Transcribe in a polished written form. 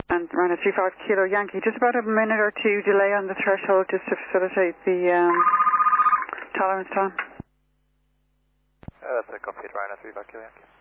And Rhino 35 Kilo Yankee, just about a minute or two delay on the threshold just to facilitate the tolerance time. That's a copy at Rhino 35 Kilo Yankee.